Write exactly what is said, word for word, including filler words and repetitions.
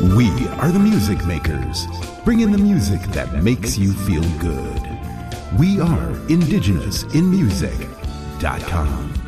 We are the music makers, bringing the music that makes you feel good. We are indigenous in music dot com.